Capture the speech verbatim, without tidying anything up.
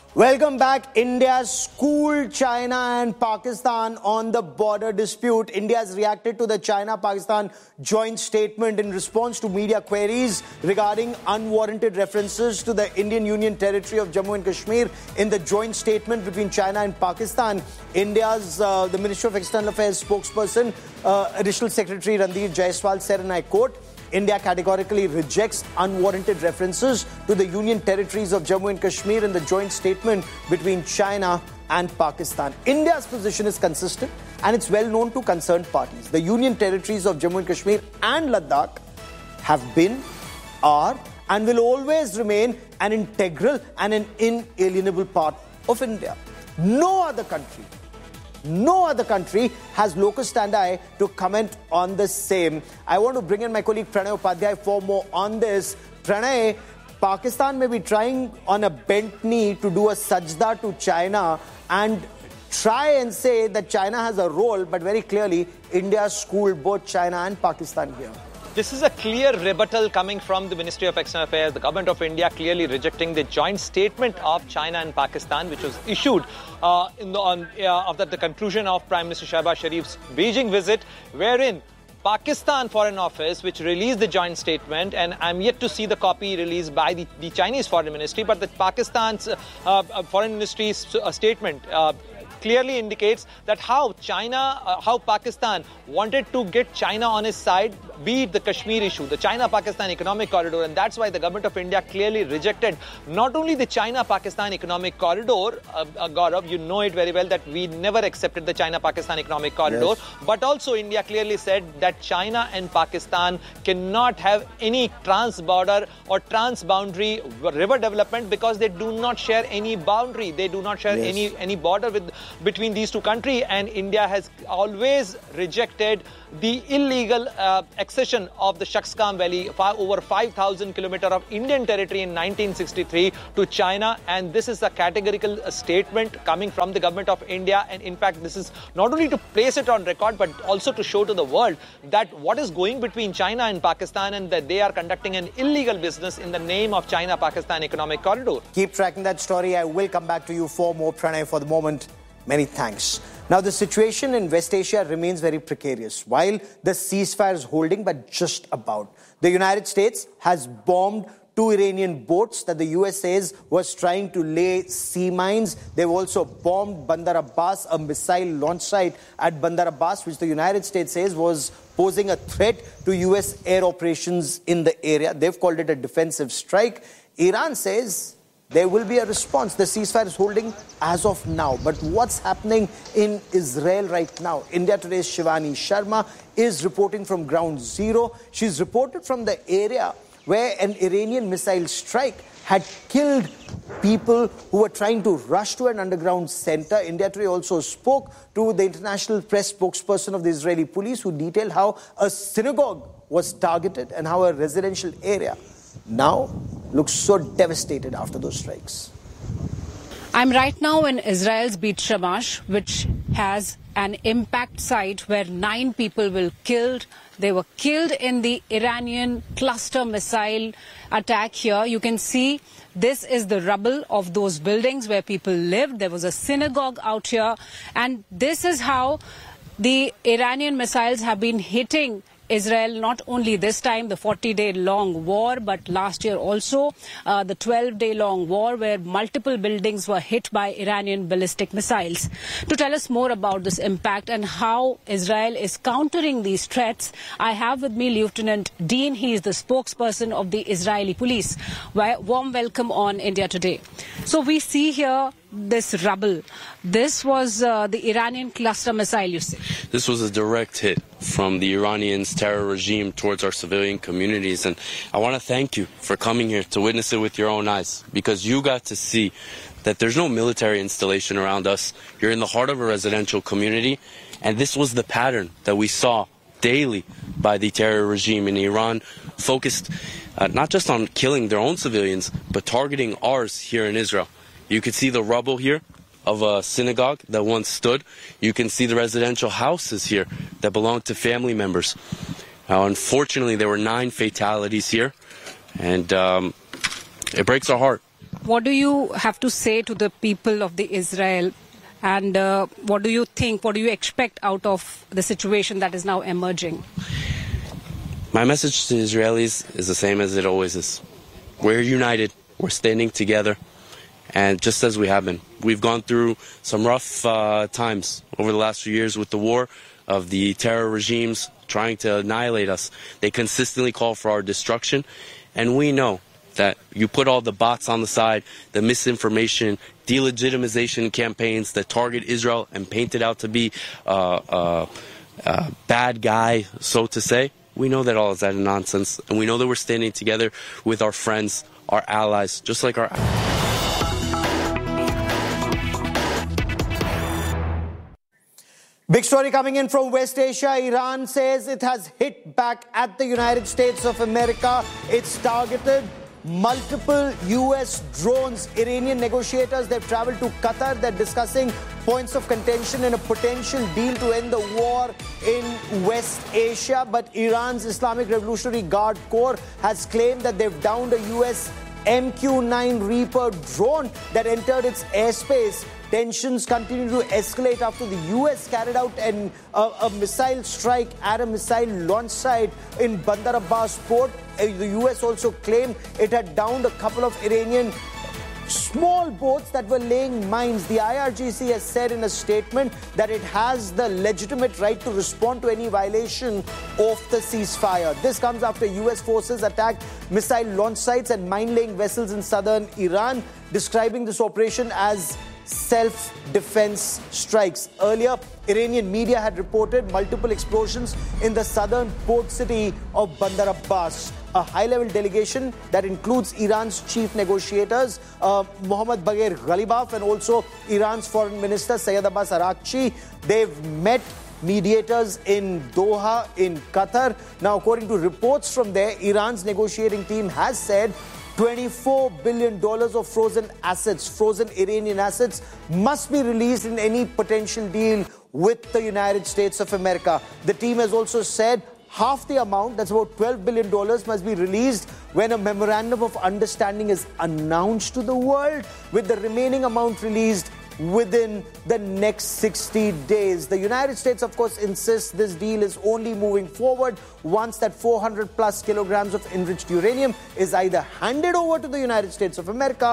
Welcome back. India schooled China and Pakistan on the border dispute. India has reacted to the China-Pakistan joint statement in response to media queries regarding unwarranted references to the Indian Union territory of Jammu and Kashmir in the joint statement between China and Pakistan. India's, uh, the Ministry of External Affairs spokesperson, uh, Additional Secretary Ranveer Jaiswal said, and I quote, India categorically rejects unwarranted references to the Union territories of Jammu and Kashmir in the joint statement between China and Pakistan. India's position is consistent and it's well known to concerned parties. The Union territories of Jammu and Kashmir and Ladakh have been, are, and will always remain an integral and an inalienable part of India. No other country No other country has locus standi to comment on the same. I want to bring in my colleague Pranay Upadhyay for more on this. Pranay, Pakistan may be trying on a bent knee to do a sajda to China and try and say that China has a role, but very clearly India schooled both China and Pakistan here. This is a clear rebuttal coming from the Ministry of External Affairs, the government of India clearly rejecting the joint statement of China and Pakistan, which was issued uh, in the, on, uh, after the conclusion of Prime Minister Shehbaz Sharif's Beijing visit, wherein Pakistan Foreign Office, which released the joint statement, and I'm yet to see the copy released by the, the Chinese Foreign Ministry, but the Pakistan's uh, uh, Foreign Ministry's uh, statement uh, clearly indicates that how China, uh, how Pakistan wanted to get China on his side, be it the Kashmir issue, the China-Pakistan economic corridor, and that's why the government of India clearly rejected not only the China-Pakistan economic corridor, uh, uh, Gaurav, you know it very well that we never accepted the China-Pakistan economic corridor, yes. But also India clearly said that China and Pakistan cannot have any trans-border or trans-boundary river development because they do not share any boundary, they do not share yes. any, any border with between these two countries, and India has always rejected the illegal uh, accession of the Shaksgam Valley, far over five thousand kilometers of Indian territory in nineteen sixty-three to China, and this is a categorical uh, statement coming from the government of India, and in fact this is not only to place it on record but also to show to the world that what is going between China and Pakistan and that they are conducting an illegal business in the name of China-Pakistan economic corridor. Keep tracking that story. I will come back to you for more, Pranay. For the moment, many thanks. Now, the situation in West Asia remains very precarious. While the ceasefire is holding, but just about. The United States has bombed two Iranian boats that the U S says was trying to lay sea mines. They've also bombed Bandar Abbas, a missile launch site at Bandar Abbas, which the United States says was posing a threat to U S air operations in the area. They've called it a defensive strike. Iran says there will be a response. The ceasefire is holding as of now. But what's happening in Israel right now? India Today's Shivani Sharma is reporting from ground zero. She's reported from the area where an Iranian missile strike had killed people who were trying to rush to an underground center. India Today also spoke to the international press spokesperson of the Israeli police, who detailed how a synagogue was targeted and how a residential area now looks so devastated after those strikes. I'm right now in Israel's Beit Shemesh, which has an impact site where nine people were killed. They were killed in the Iranian cluster missile attack here. You can see this is the rubble of those buildings where people lived. There was a synagogue out here. And this is how the Iranian missiles have been hitting Israel, not only this time, the forty-day long war, but last year also, uh, the twelve-day long war where multiple buildings were hit by Iranian ballistic missiles. To tell us more about this impact and how Israel is countering these threats, I have with me Lieutenant Dean. He is the spokesperson of the Israeli police. Warm welcome on India Today. So we see here this rubble. This was uh, the Iranian cluster missile, you say? This was a direct hit from the Iranians' terror regime towards our civilian communities. And I want to thank you for coming here to witness it with your own eyes, because you got to see that there's no military installation around us. You're in the heart of a residential community. And this was the pattern that we saw daily by the terror regime in Iran, focused uh, not just on killing their own civilians, but targeting ours here in Israel. You can see the rubble here of a synagogue that once stood. You can see the residential houses here that belonged to family members. Now, unfortunately, there were nine fatalities here, and um, it breaks our heart. what do you have to say to the people of the Israel? And uh, what do you think, what do you expect out of the situation that is now emerging? My message to Israelis is the same as it always is. We're united, we're standing together, and just as we have been. We've gone through some rough uh, times over the last few years with the war of the terror regimes trying to annihilate us. They consistently call for our destruction, and we know that you put all the bots on the side, the misinformation, delegitimization campaigns that target Israel and paint it out to be a uh, uh, uh, bad guy, so to say. We know that all is that nonsense, and we know that we're standing together with our friends, our allies, just like our Big story coming in from West Asia. Iran says it has hit back at the United States of America. It's targeted multiple U S drones. Iranian negotiators, they've traveled to Qatar. They're discussing points of contention and a potential deal to end the war in West Asia. But Iran's Islamic Revolutionary Guard Corps has claimed that they've downed a U S M Q nine Reaper drone that entered its airspace. Tensions continue to escalate after the U S carried out an, uh, a missile strike at a missile launch site in Bandar Abbas port. Uh, the U S also claimed it had downed a couple of Iranian small boats that were laying mines. The I R G C has said in a statement that it has the legitimate right to respond to any violation of the ceasefire. This comes after U S forces attacked missile launch sites and mine-laying vessels in southern Iran, describing this operation as self-defense strikes. Earlier, Iranian media had reported multiple explosions in the southern port city of Bandar Abbas. A high-level delegation that includes Iran's chief negotiators, uh, Mohammad Bagher Ghalibaf, and also Iran's foreign minister, Sayed Abbas Araghchi. They've met mediators in Doha, in Qatar. Now, according to reports from there, Iran's negotiating team has said twenty-four billion dollars of frozen assets, frozen Iranian assets, must be released in any potential deal with the United States of America. The team has also said half the amount, that's about twelve billion dollars, must be released when a memorandum of understanding is announced to the world, with the remaining amount released within the next sixty days. The United States, of course, insists this deal is only moving forward once that four hundred plus kilograms of enriched uranium is either handed over to the United States of America